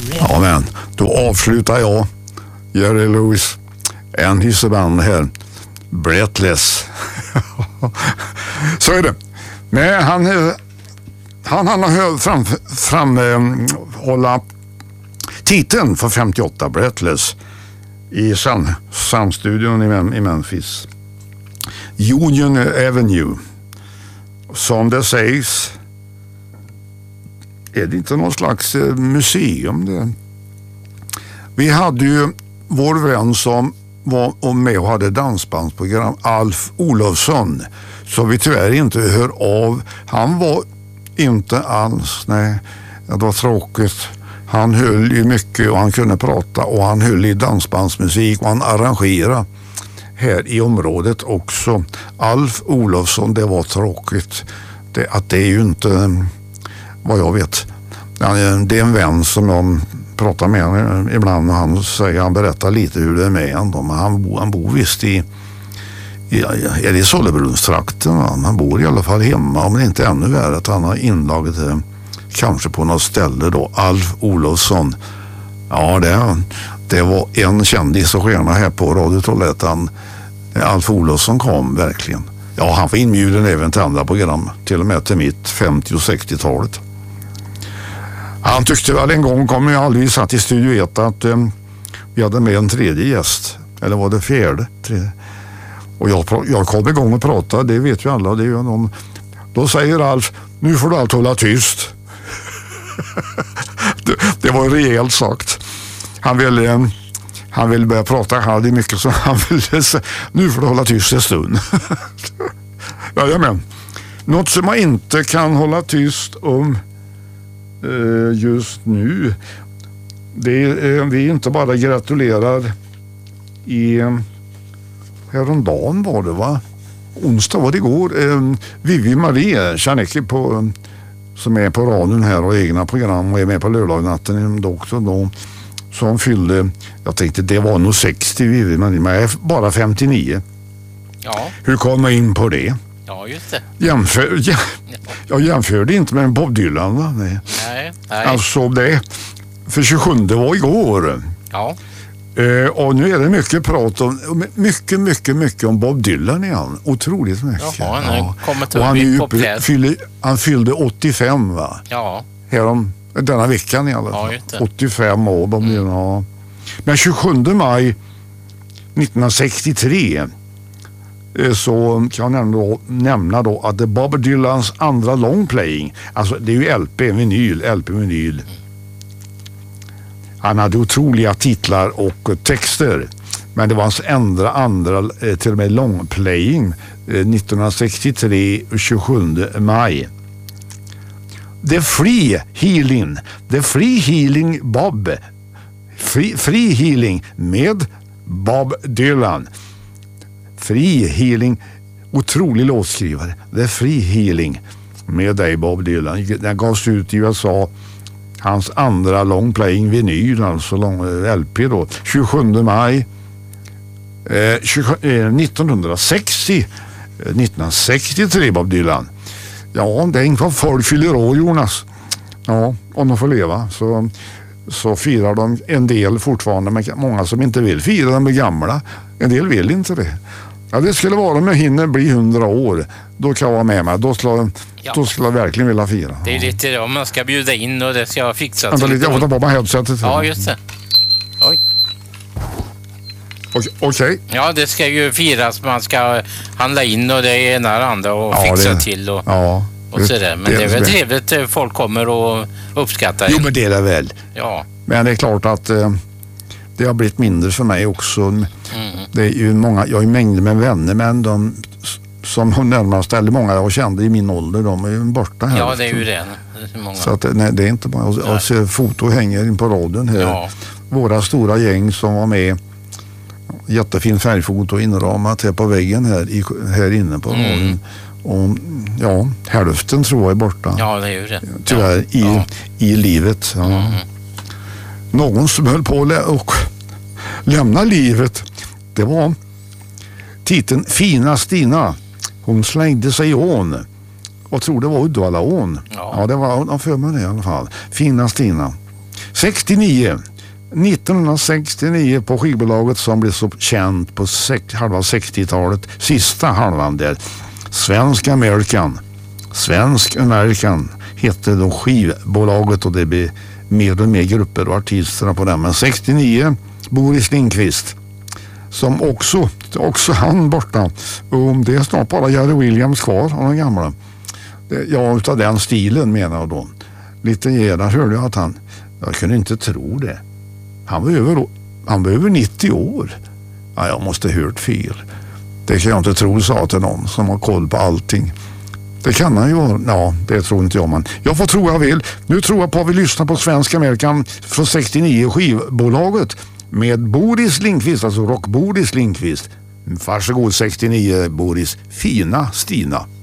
Ja, men då avslutar jag Jerry Lewis en hisseband här. Breathless. Så är det. Nej, han har framhålla titeln för 58 Breathless i Soundstudion i Memphis. Union Avenue. Som det sägs är det inte någon slags museum det. Vi hade ju vår vän som var med och hade dansbandsprogram, Alf Olofsson, som vi tyvärr inte hör av. Han var inte alls, nej, det var tråkigt. Han höll ju mycket och han kunde prata och han höll i dansbandsmusik och han arrangerade här i området också. Alf Olofsson, det var tråkigt. Det är ju inte vad jag vet. Det är en vän som jag pratar med ibland och han berättar lite hur det är med honom. Han bor visst i Sollebrunstrakten. Han bor i alla fall hemma, men inte ännu värre att han har inlaget kanske på något ställe då. Alf Olofsson. Ja, det var en kändis och stjärna här på Radio Trollhättan. Alf Olofsson kom verkligen. Ja, han var inbjuden även till andra program, till och med till mitt 50- och 60-talet. Han tyckte väl en gång, kom jag aldrig satt i Studio 1, att vi hade med en tredje gäst. Eller var det fjärde? Tredje. Och jag kom igång och pratade, det vet vi alla. Det är ju någon. Då säger Alf, nu får du allt hålla tyst. det var rejält sagt. Han ville börja prata, han hade mycket så han ville säga, nu får du hålla tyst en stund. Jajamän. Något som man inte kan hålla tyst om just nu, det är vi inte bara gratulerar häromdagen var det va? Onsdag var det igår. Vivi Marie Tjarnecki som är på radion här och egna program och är med på lördagnatten också då. Som fyllde, jag tänkte det var nog 60 Vivi Marie, men jag är bara 59. Ja. Hur kom jag in på det? Ja, just det. Jag jämförde inte med Bob Dylan va? Nej. Alltså det, för 27 var igår. Ja. Och nu är det mycket prat om, mycket om Bob Dylan igen. Otroligt mycket. Jaha, ja. Och han är uppe, han fyllde 85 va? Ja. Denna veckan i alla fall. Ja, 85 år Bob Dylan. Ja. Men 27 maj 1963 så kan jag nämna då att det Bob Dylans andra longplaying, alltså det är ju LP-vinyl. Han hade otroliga titlar och texter, men det var hans andra till och med longplaying 1963 27 maj. The Free Healing Bob. Free Healing med Bob Dylan. Free Healing, otrolig låtskrivare. The Free Healing med dig Bob Dylan. Den gavs ut i USA, hans andra longplaying vinyl, alltså LP då, 27 maj 1963 Bob Dylan. Ja, det är inte vad folk fyller år, Jonas. Ja, om de får leva så firar de en del fortfarande, men många som inte vill fira, de är gamla. En del vill inte det. Ja, det skulle vara om jag hinner bli 100 år. Då kan jag vara med mig. Då skulle jag verkligen vilja fira. Det är lite om man ska bjuda in och det ska jag fixa. Vänta lite, jag får ta på mig headsetet. Ja, just det. Oj. Okej. Ja, det ska ju firas. Man ska handla in och det ena och andra och fixa till och sådär. Men det är väl trevligt att folk kommer och uppskattar. Jo, men det är det väl. Ja. Men det är klart att det har blivit mindre för mig också. Det är ju många, jag har ju mängder med vänner, men de som närmast, eller många jag kände i min ålder, de är ju borta här. Ja, det är ju det. Många. Så att, nej, det är inte bara, jag ser foto hänger in på radion här. Ja. Våra stora gäng som var med, jättefin färgfoto inramat här på väggen här inne på radion. Och ja, hälften tror jag är borta. Ja, det är ju det. Tyvärr i livet. Ja. Någon som höll på och lämna livet, det var titeln Fina Stina. Hon slängde sig i ån. Och tror det var Uddevallaån. Ja, det var för mig det i alla fall. Fina Stina. 1969 på skivbolaget som blev så känt på halva 60-talet, sista halvan där. Svensk American hette då skivbolaget och det blev mer och mer grupper och artisterna på den. Men 69, Boris Lindqvist som också han borta. Och det är snart bara Jerry Williams kvar av den gamla. Ja, utav den stilen menar jag då. Lite där hörde jag att jag kunde inte tro det. Han var över 90 år. Ja, jag måste hört fel. Det kan jag inte tro, sa till någon som har koll på allting. Det kan han ju. Ja, det tror inte jag, men jag får tro jag vill. Nu tror jag på att vi lyssnar på Svensk American från 69 skivbolaget med Boris Lindqvist, alltså rock Boris Lindqvist. Varsågod 69 Boris, fina Stina.